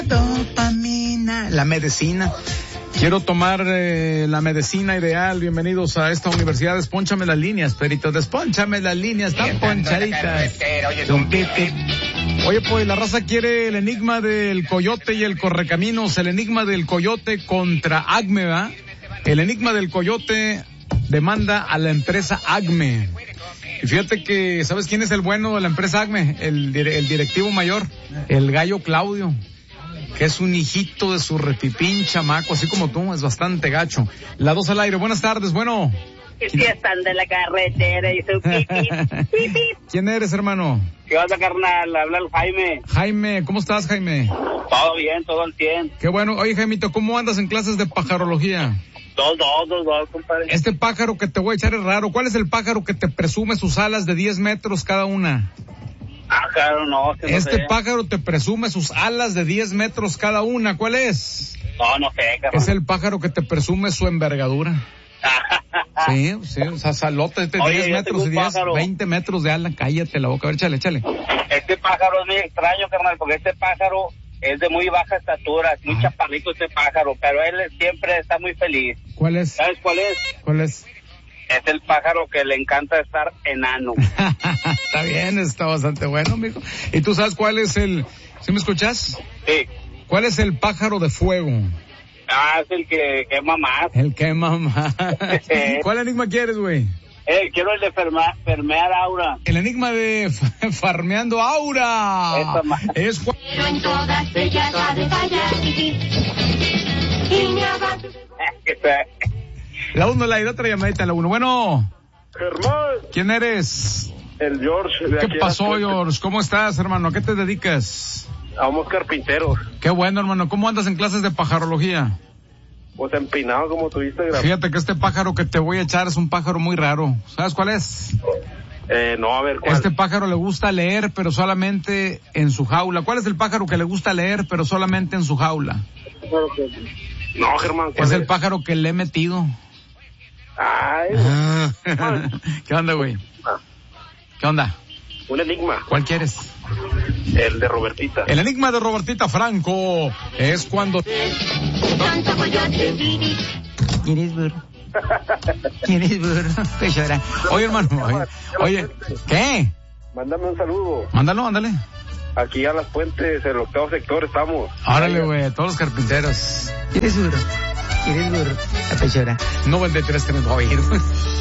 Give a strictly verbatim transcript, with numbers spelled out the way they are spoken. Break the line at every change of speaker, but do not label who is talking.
Dopamina, la medicina. Quiero tomar eh, la medicina ideal. Bienvenidos a esta universidad. Despónchame las líneas, perito. Despónchame las líneas, están ponchaditas. Oye, pues la raza quiere el enigma del coyote y el correcaminos. El enigma del coyote contra Acme, ¿va? El enigma del coyote demanda a la empresa Acme. Y fíjate que, ¿sabes quién es el bueno de la empresa Acme? El, el directivo mayor, el gallo Claudio, que es un hijito de su repipín chamaco, así como tú, es bastante gacho. La dos al aire, buenas tardes, bueno.
Que si están de la carretera y su pipi.
¿Quién eres, hermano?
¿Qué onda, carnal? Habla el Jaime.
Jaime, ¿cómo estás, Jaime?
Todo bien, todo al cien.
Qué bueno. Oye, Jaimito, ¿cómo andas en clases de pajarología?
Dos, dos, dos, dos, compadre.
Este pájaro que te voy a echar es raro. ¿Cuál es el pájaro que te presume sus alas de diez metros cada una?
Ah, claro, no. Que no
este
sé.
pájaro te presume sus alas de diez metros cada una. ¿Cuál es?
No, no sé, carnal.
Es el pájaro que te presume su envergadura. Sí, sí, o sea, salote de
Oye,
diez
yo
metros
tengo
y
un
diez,
pájaro.
veinte metros de ala. Cállate la boca. A ver, échale, échale.
Este pájaro es muy extraño, carnal, porque este pájaro es de muy baja estatura, es muy
Ajá.
chaparrito este pájaro, pero él siempre está muy feliz.
¿Cuál es?
¿Sabes cuál es?
¿Cuál es?
Es el pájaro que le encanta estar enano.
Está bien, está bastante bueno, mijo. ¿Y tú sabes cuál es el... ¿Sí me escuchas?
Sí.
¿Cuál es el pájaro de fuego?
Ah, es el que quema más.
El que mamá. ¿Cuál enigma quieres, güey?
Eh, quiero el de ferma, fermear aura.
El enigma de farmeando aura.
Esa ma-
Es cu-
Pero en todas ellas ha de fallar. Y me avanzo.
la uno, la y la otra llamadita, la uno. Bueno,
Germán,
¿quién eres?
el George de
¿Qué
aquí.
pasó,
a las-
George? ¿Cómo estás, hermano? ¿A qué te dedicas?
Somos carpinteros,
Qué bueno, hermano. ¿Cómo andas en clases de pajarología?
pues empinados como tu Instagram.
Fíjate que este pájaro que te voy a echar es un pájaro muy raro. ¿Sabes cuál es?
Eh, no, a ver, ¿cuál?
Este pájaro le gusta leer, pero solamente en su jaula. ¿Cuál es el pájaro que le gusta leer, pero solamente en su jaula?
No, Germán, ¿cuál
Es
es?
el pájaro que le he metido.
Ay,
¿Qué onda, güey? ¿Qué onda?
un enigma,
¿Cuál quieres?
el de Robertita.
El enigma de Robertita Franco es cuando...
Tanto coyote, Viri.
¿Quién es burro? ¿Quién es burro? Pues llora. Oye, hermano, oye, oye, ¿qué?
Mándame un saludo.
Mándalo, mándale.
Aquí a las puentes, el octavo sector estamos.
Órale, güey, todos los carpinteros. ¿Quién es burro? ¿Quién es burro? La pechora. noventa y tres tenemos que oír.